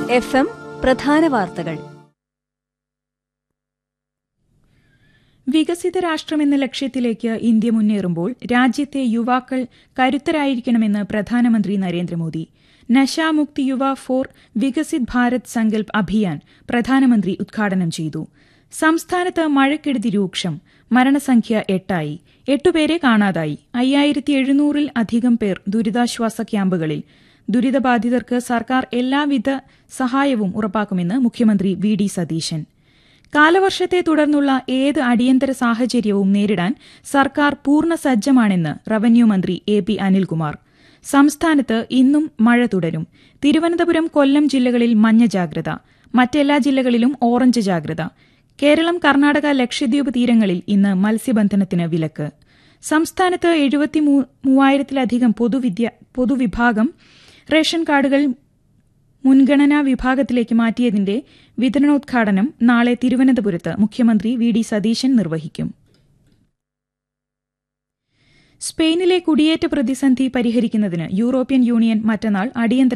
FM പ്രധാന വാർത്തകൾ. വികസിത രാഷ്ട്രമെന്ന ലക്ഷ്യത്തിലേക്ക് ഇന്ത്യ മുന്നേറുമ്പോൾ രാജ്യത്തെ യുവാക്കൾ കരുത്തരായിരിക്കണമെന്ന് പ്രധാനമന്ത്രി നരേന്ദ്രമോദി. നശാമുക്തി യുവ ഫോർ വികസിത് ഭാരത് സങ്കൽപ് അഭിയാൻ പ്രധാനമന്ത്രി ഉദ്ഘാടനം ചെയ്തു. സംസ്ഥാനത്ത് മഴക്കെടുതി രൂക്ഷം. മരണസംഖ്യ 8 8 പേരെ കാണാതായി. 5700-ൽ അധികം പേർ ദുരിതാശ്വാസ ക്യാമ്പുകളിൽ. ദുരിതബാധിതർക്ക് സർക്കാർ എല്ലാവിധ സഹായവും ഉറപ്പാക്കുമെന്ന് മുഖ്യമന്ത്രി വി.ഡി. സതീശൻ. കാലവർഷത്തെ തുടർന്നുള്ള ഏത് അടിയന്തര സാഹചര്യവും നേരിടാൻ സർക്കാർ പൂർണ്ണ സജ്ജമാണെന്ന് റവന്യൂ മന്ത്രി എ.പി. അനിൽകുമാർ. സംസ്ഥാനത്ത് ഇന്നും മഴ തുടരും. തിരുവനന്തപുരം, കൊല്ലം ജില്ലകളിൽ മഞ്ഞ ജാഗ്രത. മറ്റെല്ലാ ജില്ലകളിലും ഓറഞ്ച് ജാഗ്രത. കേരളം, കർണാടക, ലക്ഷദ്വീപ് തീരങ്ങളിൽ ഇന്ന് മത്സ്യബന്ധനത്തിന് വിലക്ക്. സംസ്ഥാനത്ത് 73,000-ലധികം പൊതുവിഭാഗം റേഷൻ കാർഡുകൾ മുൻഗണനാ വിഭാഗത്തിലേക്ക് മാറ്റിയതിന്റെ വിതരണോദ്ഘാടനം നാളെ തിരുവനന്തപുരത്ത് മുഖ്യമന്ത്രി വി.ഡി. സതീശൻ നിർവഹിക്കും. സ്പെയിനിലെ കുടിയേറ്റ പ്രതിസന്ധി പരിഹരിക്കുന്നതിന് യൂറോപ്യൻ യൂണിയൻ മറ്റന്നാൾ അടിയന്തര